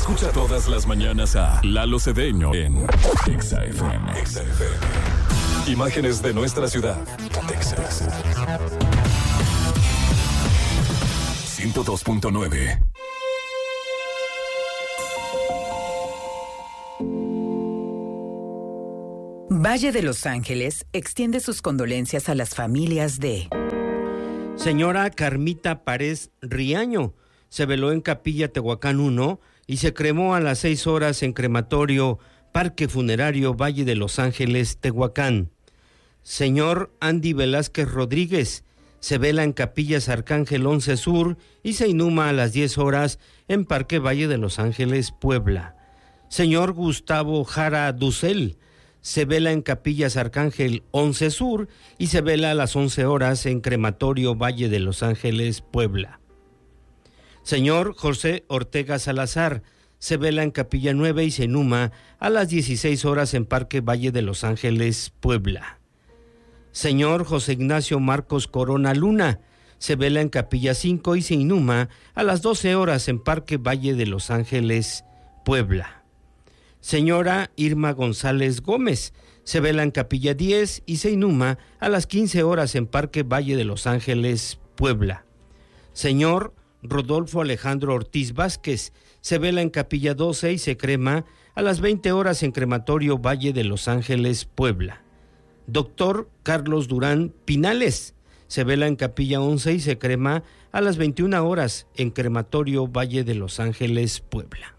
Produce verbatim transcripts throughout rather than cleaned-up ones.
Escucha todas las mañanas a Lalo Cedeño en Exa F M. Exa F M. Imágenes de nuestra ciudad. Texas. ciento dos punto nueve. Valle de Los Ángeles extiende sus condolencias a las familias de señora Carmita Párez Riaño. Se veló en Capilla Tehuacán uno y se cremó a las seis horas en crematorio Parque Funerario Valle de Los Ángeles, Tehuacán. Señor Andy Velázquez Rodríguez se vela en Capillas Arcángel once Sur y se inhuma a las diez horas en Parque Valle de Los Ángeles, Puebla. Señor Gustavo Jara Ducel se vela en Capillas Arcángel once Sur y se vela a las once horas en Crematorio Valle de Los Ángeles, Puebla. Señor José Ortega Salazar se vela en Capilla nueve y se inhuma a las dieciséis horas en Parque Valle de Los Ángeles, Puebla. Señor José Ignacio Marcos Corona Luna se vela en Capilla cinco y se inhuma a las doce horas en Parque Valle de Los Ángeles, Puebla. Señora Irma González Gómez se vela en Capilla diez y se inhuma a las quince horas en Parque Valle de Los Ángeles, Puebla. Señor Rodolfo Alejandro Ortiz Vázquez se vela en Capilla doce y se crema a las veinte horas en Crematorio Valle de Los Ángeles, Puebla. Doctor Carlos Durán Pinales se vela en Capilla once y se crema a las veintiuna horas en Crematorio Valle de Los Ángeles, Puebla.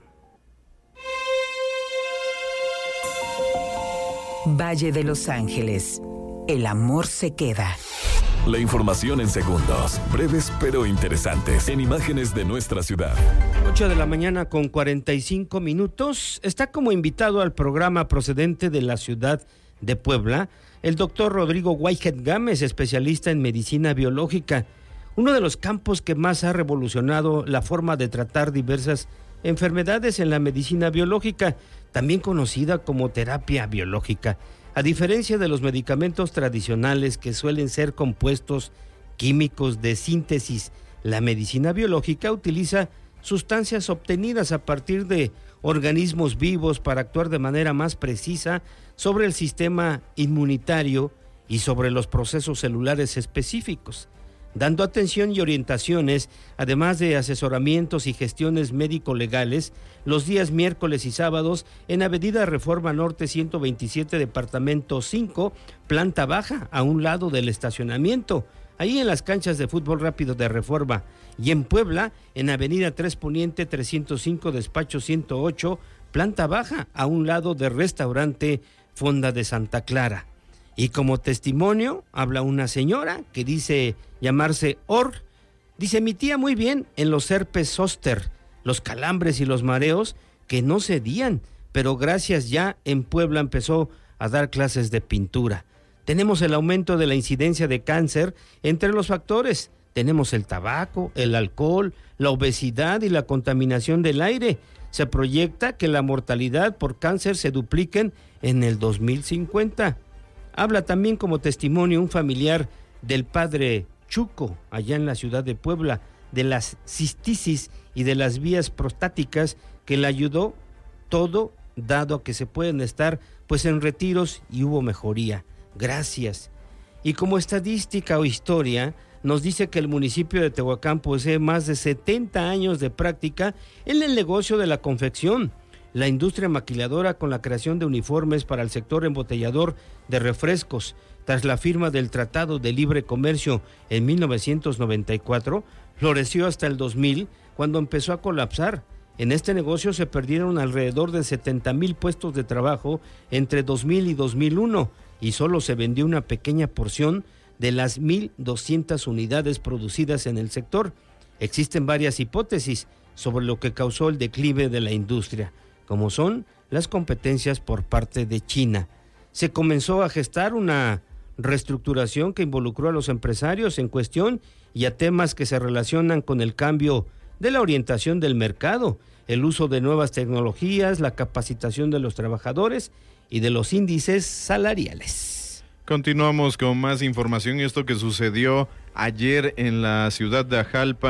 Valle de Los Ángeles. El amor se queda. La información en segundos, breves pero interesantes, en imágenes de nuestra ciudad. ocho de la mañana con cuarenta y cinco minutos. Está como invitado al programa procedente de la ciudad de Puebla el doctor Rodrigo Whitehead Gámez, especialista en medicina biológica, uno de los campos que más ha revolucionado la forma de tratar diversas enfermedades en la medicina biológica, también conocida como terapia biológica. A diferencia de los medicamentos tradicionales que suelen ser compuestos químicos de síntesis, la medicina biológica utiliza sustancias obtenidas a partir de organismos vivos para actuar de manera más precisa sobre el sistema inmunitario y sobre los procesos celulares específicos, dando atención y orientaciones, además de asesoramientos y gestiones médico-legales, los días miércoles y sábados en Avenida Reforma Norte ciento veintisiete, Departamento cinco, planta baja, a un lado del estacionamiento, ahí en las canchas de fútbol rápido de Reforma, y en Puebla, en Avenida tres Poniente trescientos cinco, Despacho ciento ocho, planta baja, a un lado del restaurante Fonda de Santa Clara. Y como testimonio, habla una señora que dice llamarse Or. Dice: mi tía muy bien en los herpes zóster, los calambres y los mareos que no cedían, pero gracias ya en Puebla empezó a dar clases de pintura. Tenemos el aumento de la incidencia de cáncer entre los factores. Tenemos el tabaco, el alcohol, la obesidad y la contaminación del aire. Se proyecta que la mortalidad por cáncer se dupliquen en el dos mil cincuenta. Habla también como testimonio un familiar del padre Chuco, allá en la ciudad de Puebla, de las cistitis y de las vías prostáticas, que le ayudó todo, dado que se pueden estar pues en retiros y hubo mejoría. Gracias. Y como estadística o historia, nos dice que el municipio de Tehuacán posee más de setenta años de práctica en el negocio de la confección, la industria maquiladora, con la creación de uniformes para el sector embotellador de refrescos. Tras la firma del Tratado de Libre Comercio en mil novecientos noventa y cuatro, floreció hasta el dos mil, cuando empezó a colapsar. En este negocio se perdieron alrededor de setenta mil puestos de trabajo entre dos mil y dos mil uno, y solo se vendió una pequeña porción de las mil doscientas unidades producidas en el sector. Existen varias hipótesis sobre lo que causó el declive de la industria, como son las competencias por parte de China. Se comenzó a gestar una reestructuración que involucró a los empresarios en cuestión y a temas que se relacionan con el cambio de la orientación del mercado, el uso de nuevas tecnologías, la capacitación de los trabajadores y de los índices salariales. Continuamos con más información. Esto que sucedió ayer en la ciudad de Ajalpan,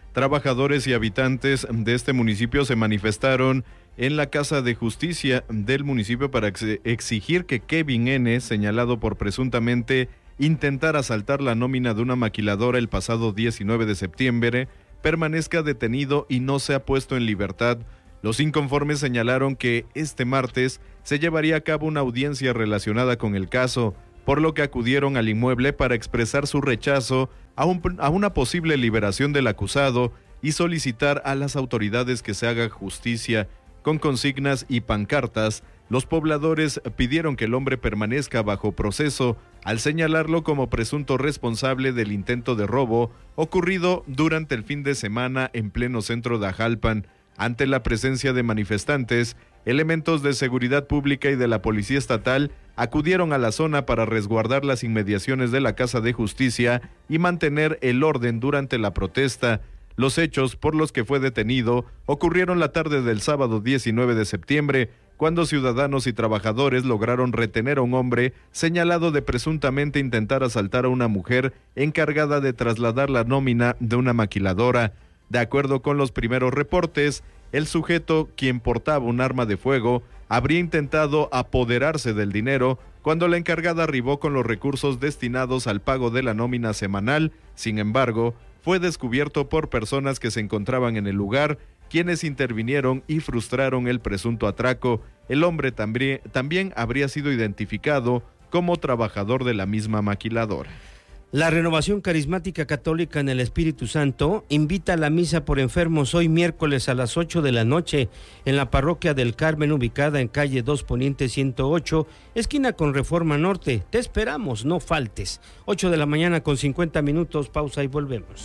Trabajadores y habitantes de este municipio se manifestaron en la Casa de Justicia del municipio para ex- exigir que Kevin N., señalado por presuntamente intentar asaltar la nómina de una maquiladora el pasado diecinueve de septiembre, permanezca detenido y no sea puesto en libertad. Los inconformes señalaron que este martes se llevaría a cabo una audiencia relacionada con el caso, por lo que acudieron al inmueble para expresar su rechazo a, un, a una posible liberación del acusado y solicitar a las autoridades que se haga justicia. Con consignas y pancartas, los pobladores pidieron que el hombre permanezca bajo proceso al señalarlo como presunto responsable del intento de robo ocurrido durante el fin de semana en pleno centro de Ajalpan. Ante la presencia de manifestantes, elementos de seguridad pública y de la Policía Estatal acudieron a la zona para resguardar las inmediaciones de la Casa de Justicia y mantener el orden durante la protesta. Los hechos por los que fue detenido ocurrieron la tarde del sábado diecinueve de septiembre, cuando ciudadanos y trabajadores lograron retener a un hombre señalado de presuntamente intentar asaltar a una mujer encargada de trasladar la nómina de una maquiladora. De acuerdo con los primeros reportes, el sujeto, quien portaba un arma de fuego, habría intentado apoderarse del dinero cuando la encargada arribó con los recursos destinados al pago de la nómina semanal. Sin embargo, fue descubierto por personas que se encontraban en el lugar, quienes intervinieron y frustraron el presunto atraco. El hombre también, también habría sido identificado como trabajador de la misma maquiladora. La Renovación Carismática Católica en el Espíritu Santo invita a la misa por enfermos hoy miércoles a las ocho de la noche en la Parroquia del Carmen, ubicada en calle dos Poniente ciento ocho, esquina con Reforma Norte. Te esperamos, no faltes. ocho de la mañana con cincuenta minutos, pausa y volvemos.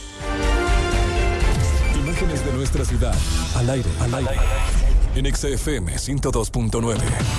Imágenes de nuestra ciudad, al aire, al aire, en Exa F M ciento dos punto nueve.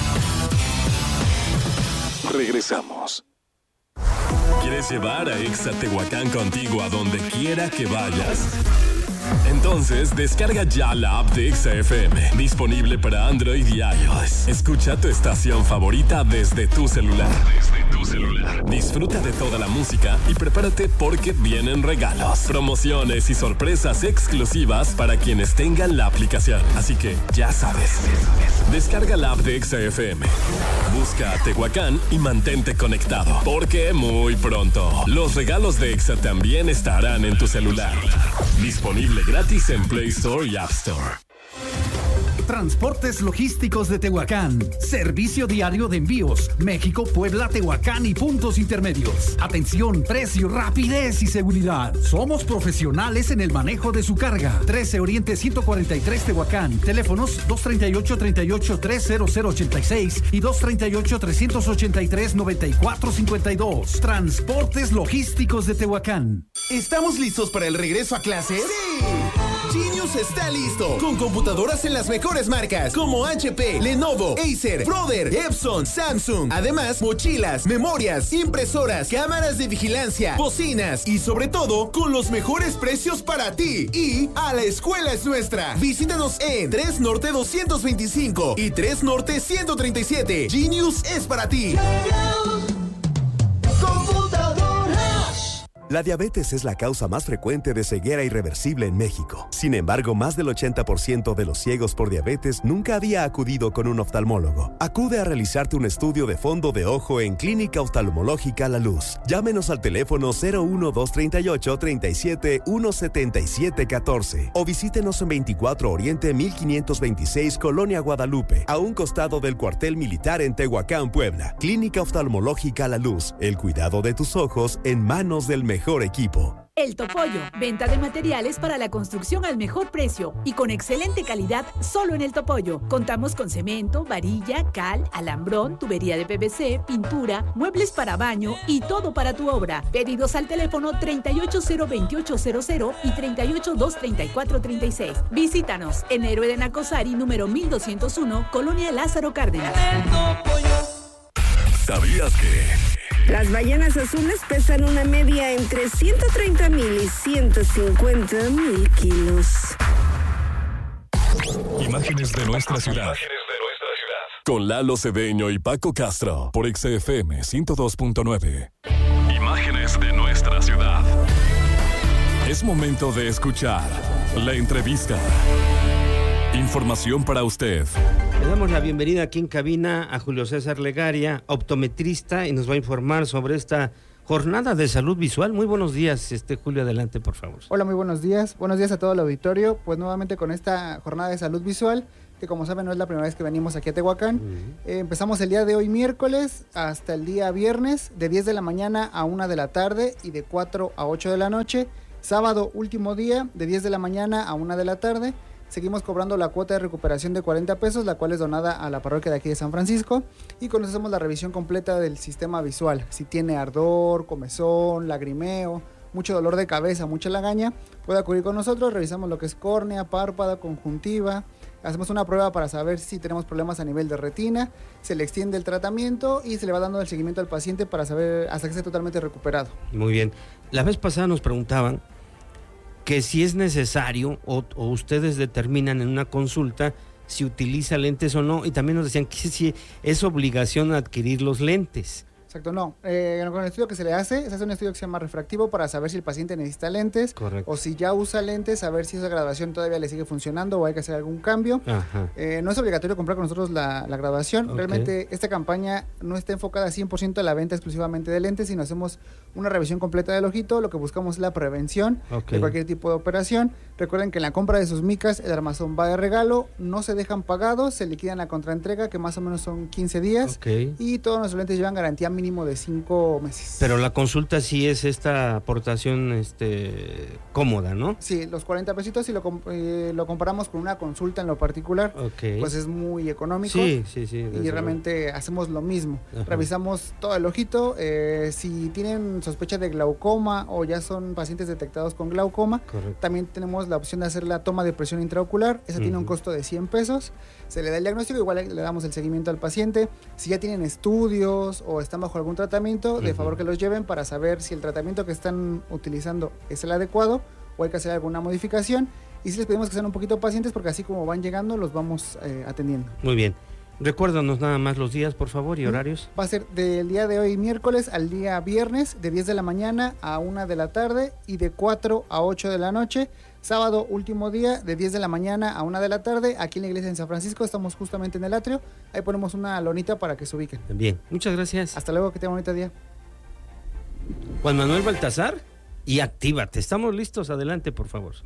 Regresamos. ¿Quieres llevar a Exa Tehuacán contigo a donde quiera que vayas? Entonces, descarga ya la app de Exa F M, disponible para Android y iOS. Escucha tu estación favorita desde tu celular. Desde tu celular. Disfruta de toda la música y prepárate porque vienen regalos, promociones y sorpresas exclusivas para quienes tengan la aplicación. Así que, ya sabes, descarga la app de Exa F M. Busca a Tehuacán y mantente conectado, porque muy pronto los regalos de Exa también estarán en tu celular. Disponible gratis en Play Store y App Store. Transportes Logísticos de Tehuacán. Servicio diario de envíos. México, Puebla, Tehuacán y puntos intermedios. Atención, precio, rapidez y seguridad. Somos profesionales en el manejo de su carga. trece Oriente ciento cuarenta y tres Tehuacán. Teléfonos dos treinta y ocho, treinta y ocho, tres cero cero ochenta y seis y dos treinta y ocho, trescientos ochenta y tres, noventa y cuatro cincuenta y dos. Transportes Logísticos de Tehuacán. ¿Estamos listos para el regreso a clases? ¡Sí! Genius está listo, con computadoras en las mejores marcas como H P, Lenovo, Acer, Brother, Epson, Samsung. Además, mochilas, memorias, impresoras, cámaras de vigilancia, bocinas y sobre todo, con los mejores precios para ti. Y a la escuela es nuestra. Visítanos en tres Norte doscientos veinticinco y tres Norte ciento treinta y siete. Genius es para ti. La diabetes es la causa más frecuente de ceguera irreversible en México. Sin embargo, más del ochenta por ciento de los ciegos por diabetes nunca había acudido con un oftalmólogo. Acude a realizarte un estudio de fondo de ojo en Clínica Oftalmológica La Luz. Llámenos al teléfono cero uno dos treinta y ocho, treinta y siete, uno setenta y siete catorce o visítenos en veinticuatro Oriente mil quinientos veintiséis, Colonia Guadalupe, a un costado del cuartel militar en Tehuacán, Puebla. Clínica Oftalmológica La Luz. El cuidado de tus ojos en manos del mejor mejor equipo. El Topollo, venta de materiales para la construcción al mejor precio y con excelente calidad solo en El Topollo. Contamos con cemento, varilla, cal, alambrón, tubería de P V C, pintura, muebles para baño y todo para tu obra. Pedidos al teléfono treinta y ocho cero veintiocho cero cero y treinta y ocho dos treinta y cuatro treinta y seis. Visítanos en Héroe de Nacosari, número mil doscientos uno, Colonia Lázaro Cárdenas. ¿Sabías que? Las ballenas azules pesan una media entre ciento treinta mil y ciento cincuenta mil kilos. Imágenes de nuestra ciudad. Con Lalo Cedeño y Paco Castro por Exa F M ciento dos punto nueve. Imágenes de nuestra ciudad. Es momento de escuchar La entrevista. Información para usted. Le damos la bienvenida aquí en cabina a Julio César Legaria, optometrista, y nos va a informar sobre esta jornada de salud visual. Muy buenos días, este Julio, adelante, por favor. Hola, muy buenos días. Buenos días a todo el auditorio. Pues nuevamente con esta jornada de salud visual, que como saben no es la primera vez que venimos aquí a Tehuacán. Uh-huh. Eh, empezamos el día de hoy miércoles hasta el día viernes, de diez de la mañana a una de la tarde y de cuatro a ocho de la noche. Sábado, último día, de diez de la mañana a una de la tarde. Seguimos cobrando la cuota de recuperación de cuarenta pesos, la cual es donada a la parroquia de aquí de San Francisco. Y con eso hacemos la revisión completa del sistema visual. Si tiene ardor, comezón, lagrimeo, mucho dolor de cabeza, mucha lagaña, puede acudir con nosotros. Revisamos lo que es córnea, párpado, conjuntiva. Hacemos una prueba para saber si tenemos problemas a nivel de retina. Se le extiende el tratamiento y se le va dando el seguimiento al paciente para saber hasta que esté totalmente recuperado. Muy bien. La vez pasada nos preguntaban que si es necesario o, o ustedes determinan en una consulta si utiliza lentes o no, y también nos decían que si es obligación adquirir los lentes. Exacto, no. Eh, con el estudio que se le hace, se hace un estudio que se llama refractivo para saber si el paciente necesita lentes. Correcto. O si ya usa lentes, saber si esa graduación todavía le sigue funcionando o hay que hacer algún cambio. Eh, no es obligatorio comprar con nosotros la, la graduación. Okay. Realmente esta campaña no está enfocada cien por ciento a la venta exclusivamente de lentes, sino hacemos una revisión completa del ojito. Lo que buscamos es la prevención okay. de cualquier tipo de operación. Recuerden que en la compra de sus micas el armazón va de regalo, no se dejan pagados, se liquidan la contraentrega, que más o menos son quince días. Okay. Y todos nuestros lentes llevan garantía mínima mínimo de cinco meses. Pero la consulta sí es esta aportación este, cómoda, ¿no? Sí, los cuarenta pesitos, si lo, eh, lo comparamos con una consulta en lo particular, okay. pues es muy económico. Sí, sí, sí. Y realmente luego. hacemos lo mismo. Ajá. Revisamos todo el ojito, eh, si tienen sospecha de glaucoma o ya son pacientes detectados con glaucoma, correcto. También tenemos la opción de hacer la toma de presión intraocular, esa uh-huh. tiene un costo de cien pesos, se le da el diagnóstico, igual le damos el seguimiento al paciente. Si ya tienen estudios o están bajo algún tratamiento, de uh-huh. favor que los lleven para saber si el tratamiento que están utilizando es el adecuado o hay que hacer alguna modificación. Y si les pedimos que sean un poquito pacientes, porque así como van llegando, los vamos eh, atendiendo. Muy bien. Recuérdanos nada más los días, por favor, y horarios. Va a ser del día de hoy miércoles al día viernes, de diez de la mañana a una de la tarde y de cuatro a ocho de la noche. Sábado, último día, de diez de la mañana a una de la tarde, aquí en la iglesia de San Francisco. Estamos justamente en el atrio. Ahí ponemos una lonita para que se ubiquen. Bien, muchas gracias. Hasta luego, que tengan un bonito día. Juan Manuel Baltazar, y Actívate. Estamos listos, adelante, por favor.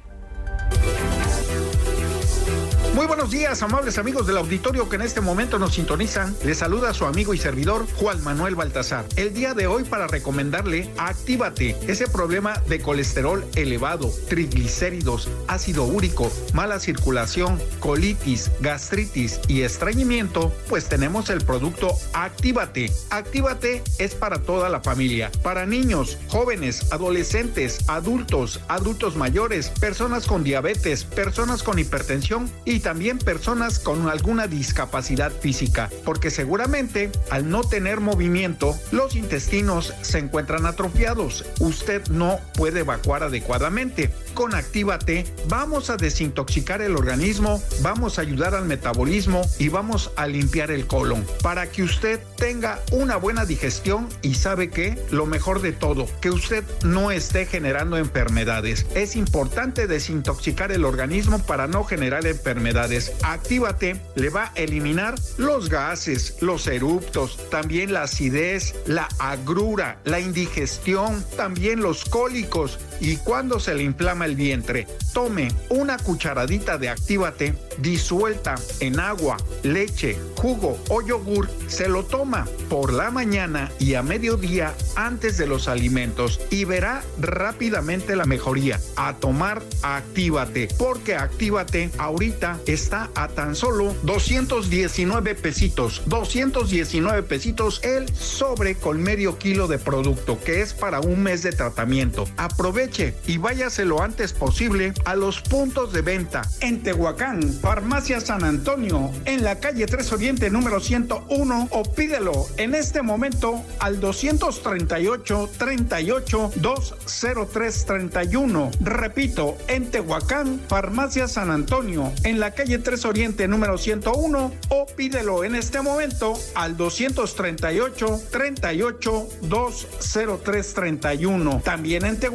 Muy buenos días, amables amigos del auditorio que en este momento nos sintonizan. Les saluda su amigo y servidor Juan Manuel Baltazar. El día de hoy para recomendarle Actívate, ese problema de colesterol elevado, triglicéridos, ácido úrico, mala circulación, colitis, gastritis y estreñimiento, pues tenemos el producto Actívate. Actívate es para toda la familia, para niños, jóvenes, adolescentes, adultos, adultos mayores, personas con diabetes, personas con hipertensión y también personas con alguna discapacidad física, porque seguramente al no tener movimiento, los intestinos se encuentran atrofiados. Usted no puede evacuar adecuadamente. Con Actívate vamos a desintoxicar el organismo, vamos a ayudar al metabolismo y vamos a limpiar el colon para que usted tenga una buena digestión y sabe que lo mejor de todo, que usted no esté generando enfermedades. Es importante desintoxicar el organismo para no generar enfermedades. Actívate le va a eliminar los gases, los eruptos, también la acidez, la agrura, la indigestión, también los cólicos y cuando se le inflama el vientre. Tome una cucharadita de Actívate disuelta en agua, leche, jugo o yogur. Se lo toma por la mañana y a mediodía antes de los alimentos y verá rápidamente la mejoría. A tomar Actívate, porque Actívate ahorita está a tan solo doscientos diecinueve pesitos. doscientos diecinueve pesitos el sobre con medio kilo de producto, que es para un mes de tratamiento. Aproveche y váyase lo antes posible a los puntos de venta. En Tehuacán, Farmacia San Antonio, en la calle tres Oriente número ciento uno, o pídelo en este momento al doscientos treinta y ocho, treinta y ocho, veinte tres treinta y uno. Repito, en Tehuacán, Farmacia San Antonio, en la calle tres Oriente número ciento uno, o pídelo en este momento al doscientos treinta y ocho, treinta y ocho, veinte tres treinta y uno. También en Tehuacán,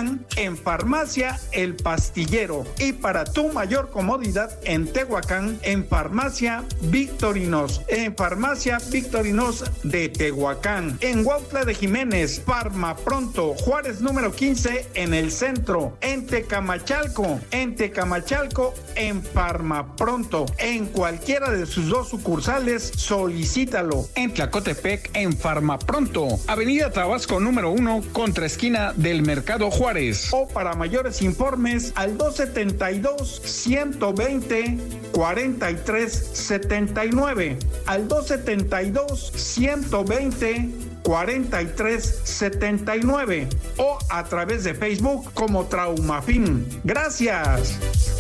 Tehuacán, en Farmacia El Pastillero. Y para tu mayor comodidad en Tehuacán, en Farmacia Victorinos. En Farmacia Victorinos de Tehuacán. En Huautla de Jiménez, Farma Pronto, Juárez número quince en el centro. En Tecamachalco, en Tecamachalco, en Farma Pronto. En cualquiera de sus dos sucursales, solicítalo. En Tlacotepec, en Farma Pronto, Avenida Tabasco número uno, contra esquina del Mercado Juárez. O para mayores informes, al dos setenta y dos, ciento veinte, cuarenta y tres setenta y nueve. Al dos setenta y dos, ciento veinte, cuarenta y tres setenta y nueve o a través de Facebook como Traumafin. Gracias.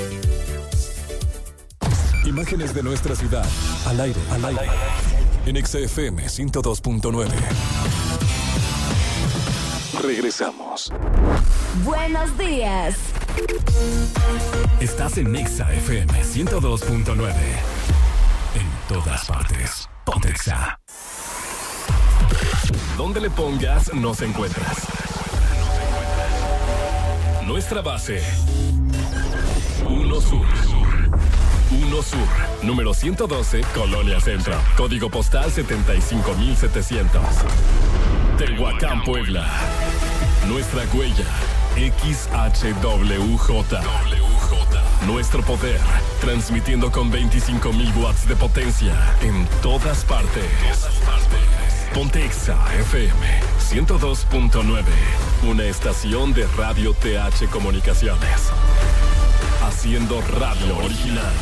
Imágenes de nuestra ciudad, al aire, al aire, en Exa F M ciento dos punto nueve. Regresamos. Buenos días. Estás en Exa F M ciento dos punto nueve. En todas partes. Ponte Exa. Donde le pongas, nos encuentras. Nuestra base. Uno Sur. Uno Sur. Número ciento doce, Colonia Centro. Código postal setenta y cinco mil setecientos. Tehuacán, Puebla. Nuestra huella. X H W J. Nuestro poder. Transmitiendo con veinticinco mil watts de potencia. En todas partes. Ponte Exa F M ciento dos punto nueve. Una estación de Radio T H Comunicaciones. Haciendo radio original.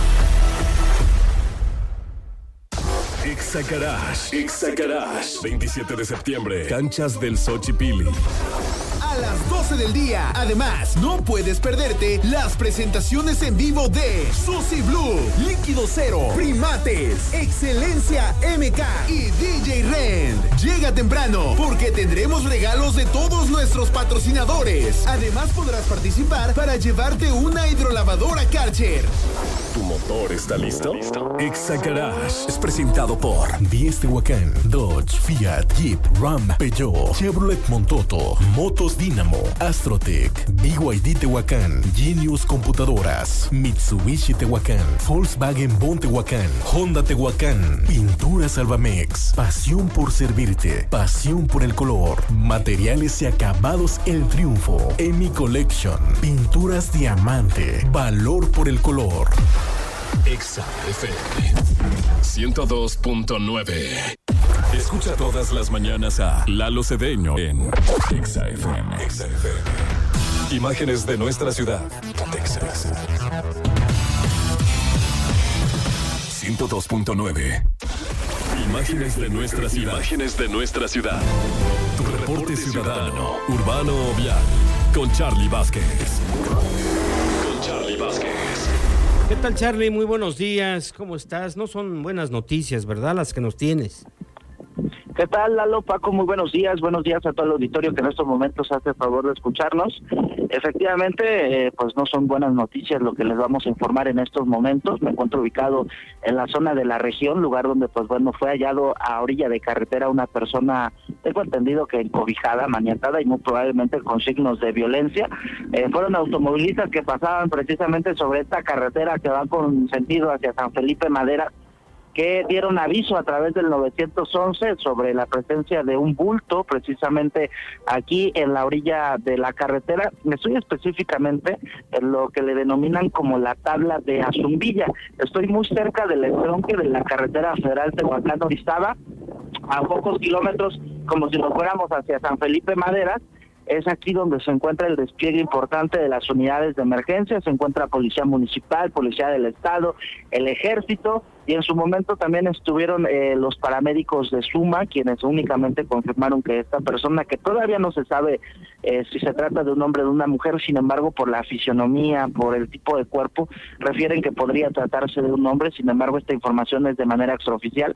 Exa Garage. Exa Garage. veintisiete de septiembre. Canchas del Xochipilli. A las doce del día. Además, no puedes perderte las presentaciones en vivo de Susi Blue, Líquido Cero, Primates, Excelencia M K y D J Rend. Llega temprano porque tendremos regalos de todos nuestros patrocinadores. Además, podrás participar para llevarte una hidrolavadora Karcher. ¿Tu motor está listo? Exa Garage es presentado por diez Tehuacán, Dodge, Fiat, Jeep, Ram, Peugeot, Chevrolet Montoto, Motos Dynamo, Astrotec, B Y D Tehuacán, Genius Computadoras, Mitsubishi Tehuacán, Volkswagen Bon Tehuacán, Honda Tehuacán, Pinturas Albamex, pasión por servirte, pasión por el color, materiales y acabados El Triunfo, Emi Collection, Pinturas Diamante, valor por el color. Exa F M ciento dos punto nueve. Escucha todas las mañanas a Lalo Cedeño en Exa F M. Exa F M. Imágenes de nuestra ciudad. Exa ciento dos punto nueve. Imágenes de nuestra ciudad. Imágenes de nuestra ciudad. Tu reporte ciudadano, urbano o vial. Con Charlie Vázquez. Con Charlie Vázquez. ¿Qué tal, Charlie? Muy buenos días. ¿Cómo estás? No son buenas noticias, ¿verdad? Las que nos tienes. ¿Qué tal, Lalo, Paco? Muy buenos días. Buenos días a todo el auditorio que en estos momentos hace el favor de escucharnos. Efectivamente, eh, pues no son buenas noticias lo que les vamos a informar en estos momentos. Me encuentro ubicado en la zona de la región, lugar donde, pues bueno, fue hallado a orilla de carretera una persona, tengo entendido que encobijada, maniatada y muy probablemente con signos de violencia. Eh, fueron automovilistas que pasaban precisamente sobre esta carretera que va con sentido hacia San Felipe Madera, que dieron aviso a través del nueve once sobre la presencia de un bulto precisamente aquí en la orilla de la carretera. Estoy específicamente en lo que le denominan como la tabla de Azumbilla. Estoy muy cerca del entronque de la carretera federal Tehuacán-Orizaba, a pocos kilómetros, como si nos fuéramos hacia San Felipe Madera. Es aquí donde se encuentra el despliegue importante de las unidades de emergencia. Se encuentra Policía Municipal, Policía del Estado, el Ejército, y en su momento también estuvieron eh, los paramédicos de Suma, quienes únicamente confirmaron que esta persona, que todavía no se sabe eh, si se trata de un hombre o de una mujer, sin embargo, por la fisionomía, por el tipo de cuerpo, refieren que podría tratarse de un hombre. Sin embargo, esta información es de manera extraoficial.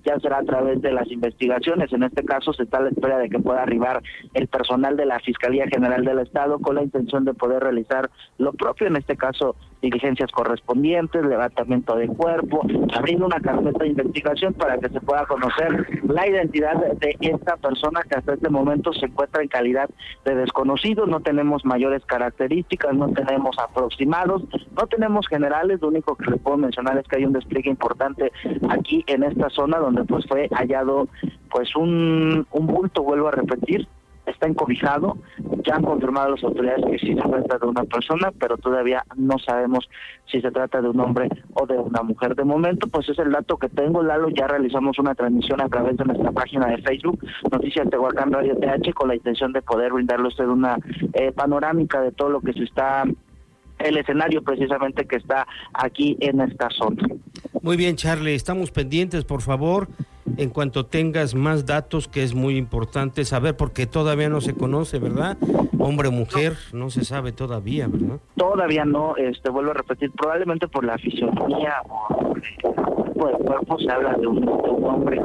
ya será a través de las investigaciones. En este caso se está a la espera de que pueda arribar el personal de la Fiscalía General del Estado con la intención de poder realizar lo propio, en este caso diligencias correspondientes, levantamiento de cuerpo, abriendo una carpeta de investigación para que se pueda conocer la identidad de esta persona que hasta este momento se encuentra en calidad de desconocido. No tenemos mayores características, no tenemos aproximados, no tenemos generales. Lo único que les puedo mencionar es que hay un despliegue importante aquí en esta zona donde pues fue hallado pues un, un bulto, vuelvo a repetir, está encobijado. Ya han confirmado las autoridades que sí se trata de una persona, pero todavía no sabemos si se trata de un hombre o de una mujer. De momento, pues es el dato que tengo, Lalo. Ya realizamos una transmisión a través de nuestra página de Facebook, Noticias Tehuacán Radio T H, con la intención de poder brindarle a usted una eh, panorámica de todo lo que se está, el escenario precisamente que está aquí en esta zona. Muy bien, Charlie, estamos pendientes, por favor, en cuanto tengas más datos, que es muy importante saber, porque todavía no se conoce, ¿verdad? Hombre o mujer, no se sabe todavía, ¿verdad? Todavía no, este vuelvo a repetir, probablemente por la fisionomía o por el tipo de cuerpo se habla de un, de un hombre.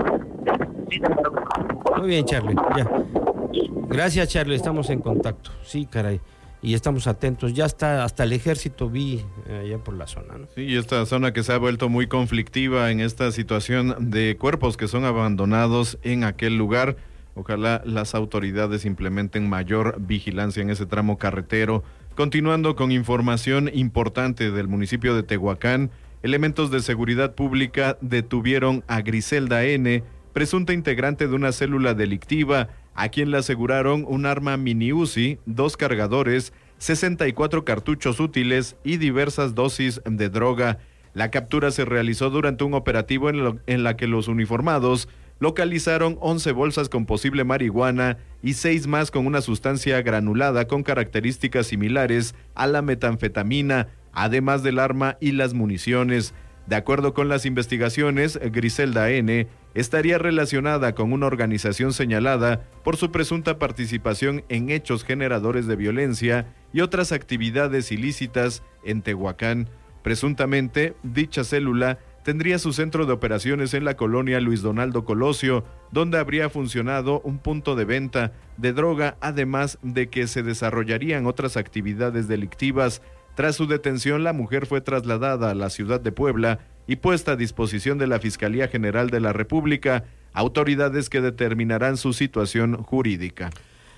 Muy bien, Charlie, ya. Gracias, Charlie, estamos en contacto. Sí, caray. Y estamos atentos, ya está, hasta el ejército vi eh, allá por la zona, ¿no? Sí, esta zona que se ha vuelto muy conflictiva en esta situación de cuerpos que son abandonados en aquel lugar. Ojalá las autoridades implementen mayor vigilancia en ese tramo carretero. Continuando con información importante del municipio de Tehuacán, elementos de seguridad pública detuvieron a Griselda N., presunta integrante de una célula delictiva, a quien le aseguraron un arma mini Uzi, dos cargadores, sesenta y cuatro cartuchos útiles y diversas dosis de droga. La captura se realizó durante un operativo en, lo, en la que los uniformados localizaron once bolsas con posible marihuana y seis más con una sustancia granulada con características similares a la metanfetamina, además del arma y las municiones. De acuerdo con las investigaciones, Griselda N. estaría relacionada con una organización señalada por su presunta participación en hechos generadores de violencia y otras actividades ilícitas en Tehuacán. Presuntamente, dicha célula tendría su centro de operaciones en la colonia Luis Donaldo Colosio, donde habría funcionado un punto de venta de droga, además de que se desarrollarían otras actividades delictivas. Tras su detención, la mujer fue trasladada a la ciudad de Puebla y puesta a disposición de la Fiscalía General de la República, autoridades que determinarán su situación jurídica.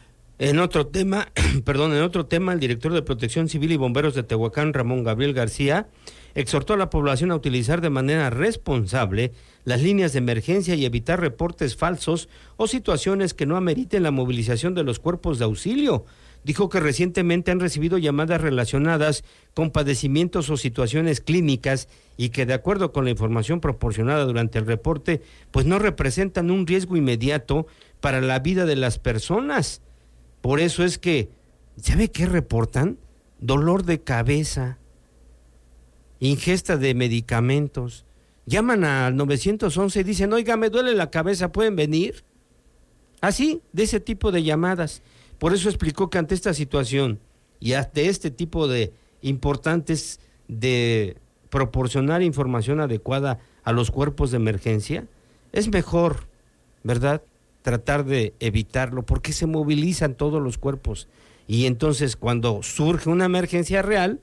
En otro tema, perdón, en otro tema, el director de Protección Civil y Bomberos de Tehuacán, Ramón Gabriel García, exhortó a la población a utilizar de manera responsable las líneas de emergencia y evitar reportes falsos o situaciones que no ameriten la movilización de los cuerpos de auxilio. Dijo que recientemente han recibido llamadas relacionadas con padecimientos o situaciones clínicas y que, de acuerdo con la información proporcionada durante el reporte, pues no representan un riesgo inmediato para la vida de las personas. Por eso es que, ¿sabe qué reportan? Dolor de cabeza, ingesta de medicamentos. Llaman al nueve once y dicen, oiga, me duele la cabeza, ¿pueden venir? Así, de ese tipo de llamadas. Por eso explicó que ante esta situación y ante este tipo de importantes de proporcionar información adecuada a los cuerpos de emergencia, es mejor, ¿verdad?, tratar de evitarlo, porque se movilizan todos los cuerpos. Y entonces cuando surge una emergencia real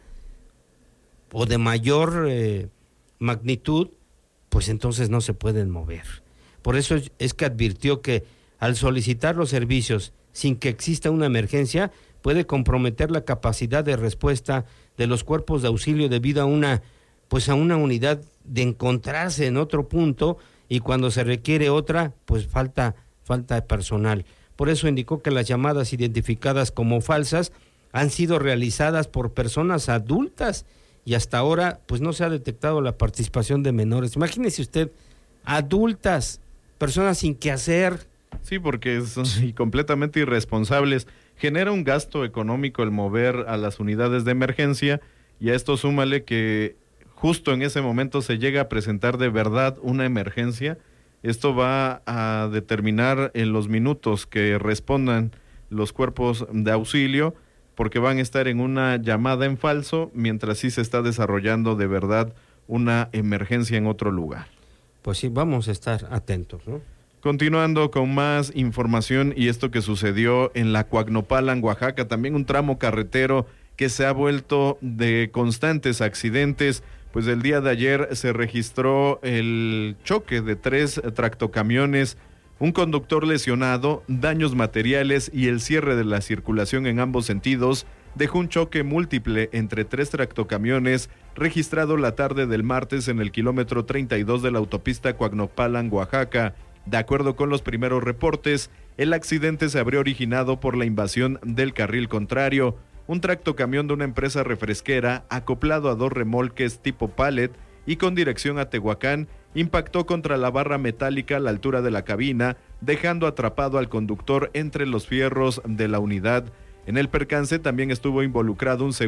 o de mayor eh, magnitud, pues entonces no se pueden mover. Por eso es, es que advirtió que al solicitar los servicios sin que exista una emergencia, puede comprometer la capacidad de respuesta de los cuerpos de auxilio debido a una, pues a una unidad de encontrarse en otro punto, y cuando se requiere otra, pues falta, falta de personal. Por eso indicó que las llamadas identificadas como falsas han sido realizadas por personas adultas y hasta ahora pues no se ha detectado la participación de menores. Imagínese usted, adultas, personas sin qué hacer. Sí, porque son completamente irresponsables. Genera un gasto económico el mover a las unidades de emergencia, y a esto súmale que justo en ese momento se llega a presentar de verdad una emergencia. Esto va a determinar en los minutos que respondan los cuerpos de auxilio, porque van a estar en una llamada en falso, mientras sí se está desarrollando de verdad una emergencia en otro lugar. pues sí, vamos a estar atentos, ¿no? Continuando con más información y esto que sucedió en la Coagnopalan, Oaxaca, también un tramo carretero que se ha vuelto de constantes accidentes. Pues el día de ayer se registró el choque de tres tractocamiones, un conductor lesionado, daños materiales y el cierre de la circulación en ambos sentidos dejó un choque múltiple entre tres tractocamiones registrado la tarde del martes en el kilómetro treinta y dos de la autopista Coagnopalan, Oaxaca. De acuerdo con los primeros reportes, el accidente se habría originado por la invasión del carril contrario. Un tractocamión de una empresa refresquera, acoplado a dos remolques tipo pallet y con dirección a Tehuacán, impactó contra la barra metálica a la altura de la cabina, dejando atrapado al conductor entre los fierros de la unidad. En el percance también estuvo involucrado un segundo